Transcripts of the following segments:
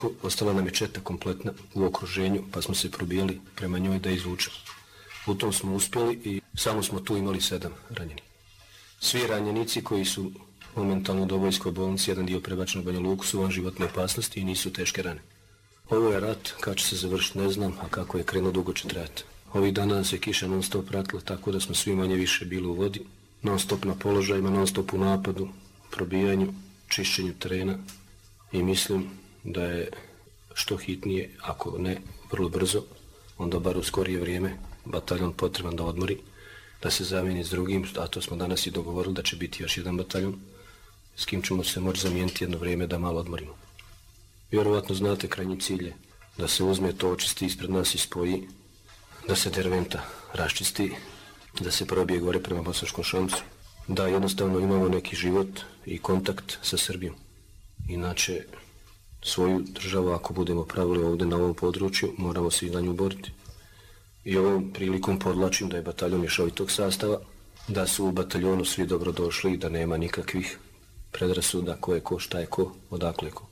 Ostala nam je četa kompletna u okruženju, pa smo se probijali prema njoj da izvučemo. U tom smo uspjeli i samo smo tu imali 7 ranjenih. Svi ranjenici koji su momentalno u Dobojskoj bolnici, jedan dio prebačen u Banja Luku, su van životne opasnosti i nisu teške rane. Ovo je rat, kad će se završiti ne znam, a kako je krenuo dugo će trajati. Ovih dana nas je kiša non stop pratila, tako da smo svi manje više bili u vodi, non stop na položajima, non stop u napadu, probijanju, čišćenju terena i mislim da je što hitnije, ako ne vrlo brzo, onda bar u skorije vrijeme bataljon potreban da odmori, da se zamijeni s drugim, a to smo danas i dogovorili da će biti još jedan bataljon, s kim ćemo se moći zamijeniti jedno vrijeme da malo odmorimo. Vjerovatno znate krajnji cilje, da se uzme to, očisti ispred nas i spoji, da se Derventa raščisti, da se probije gore prema Bosanskom Šamcu, da jednostavno imamo neki život i kontakt sa Srbijom. Inače, svoju državu, ako budemo pravili ovdje na ovom području, moramo se i na nju boriti. I ovom prilikom podlačim da je bataljon mješovitog sastava, da su u bataljonu svi dobrodošli i da nema nikakvih predrasuda ko je ko, šta je ko, odakle je ko.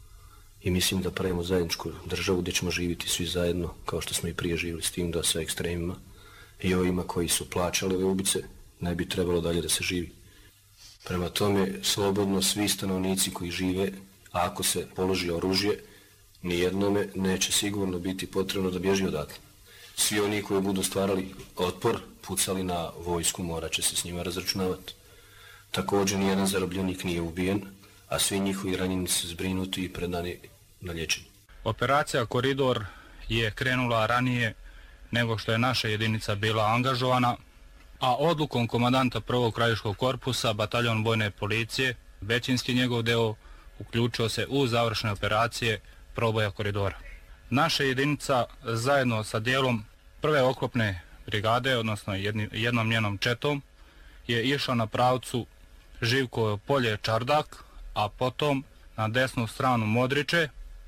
I mislim da pravimo zajedničku državu gdje ćemo živjeti svi zajedno, kao što smo i prije živjeli, s tim da sa ekstremima i ovima koji su plaćali ove ubice, ne bi trebalo dalje da se živi. Prema tome, slobodno svi stanovnici koji žive, a ako se položi oružje, nijednome neće sigurno biti potrebno da bježi odatle. Svi oni koji budu stvarali otpor, pucali na vojsku, morat će se s njima razračunavati. Također nijedan zarobljenik nije ubijen, a svi njihovi ranjenici su zbrinuti i predani na liječenje. Operacija Koridor je krenula ranije nego što je naša jedinica bila angažovana, a odlukom komandanta prvog krajiškog korpusa, bataljon vojne policije, većinski njegov deo, uključio se u završne operacije proboja Koridora. Naša jedinica zajedno sa dijelom prve oklopne brigade, odnosno jednom njenom četom, je išla na pravcu Živkovo polje Čardak, a potom na desnu stranu Modriče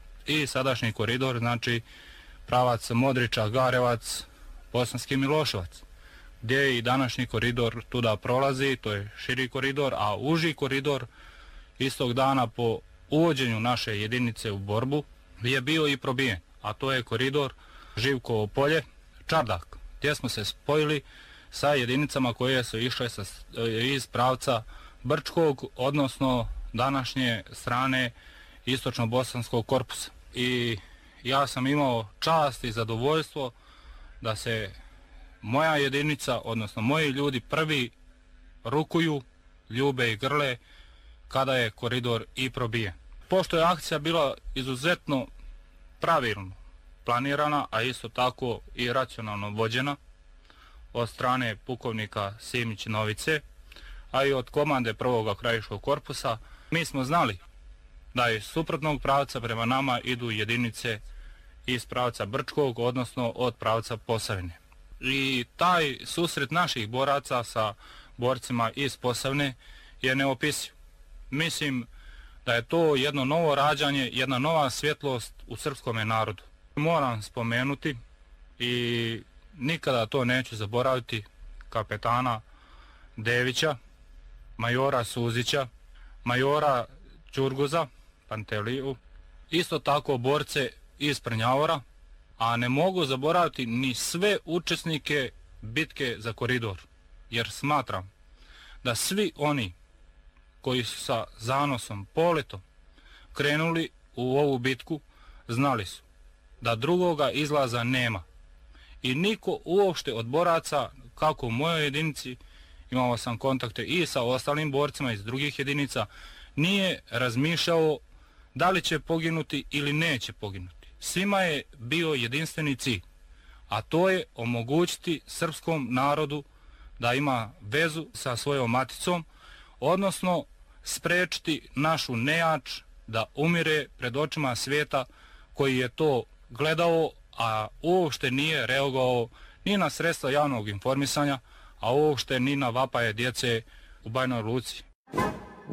i sadašnji koridor, znači pravac Modriča-Garevac, Bosanski Miloševac, gdje i današnji koridor tuda prolazi, to je širi koridor, a uži koridor istog dana po uvođenju naše jedinice u borbu je bio i probijen, a to je koridor Živkovo polje Čardak, gdje smo se spojili sa jedinicama koje su išle iz pravca Brčkog, odnosno današnje strane istočno-bosanskog korpusa. I ja sam imao čast i zadovoljstvo da se moja jedinica, odnosno moji ljudi prvi rukuju, ljube i grle kada je koridor i probijen. Pošto je akcija bila izuzetno pravilno planirana, a isto tako i racionalno vođena od strane pukovnika Simić Novice, a i od komande prvoga krajiškog korpusa, mi smo znali da iz suprotnog pravca prema nama idu jedinice iz pravca Brčkog, odnosno od pravca Posavine. I taj susret naših boraca sa borcima iz Posavine je neopisiv. Mislim da je to jedno novo rađanje, jedna nova svjetlost u srpskome narodu. Moram spomenuti i nikada to neću zaboraviti kapetana Devića, majora Suzića, majora Ćurguza, Panteliju, isto tako borce iz Prnjavora, a ne mogu zaboraviti ni sve učesnike bitke za koridor, jer smatram da svi oni koji su sa zanosom, poletom krenuli u ovu bitku, znali su da drugoga izlaza nema. I niko uopšte od boraca, kako u mojoj jedinici, imao sam kontakte i sa ostalim borcima iz drugih jedinica, nije razmišljao da li će poginuti ili neće poginuti. Svima je bio jedinstveni cilj, a to je omogućiti srpskom narodu da ima vezu sa svojom maticom, odnosno sprečiti našu nejač da umire pred očima svijeta koji je to gledao, a uopšte nije reagovao ni na sredstva javnog informisanja, a uopšte ni na vapaje djece u Bajnoj Luci.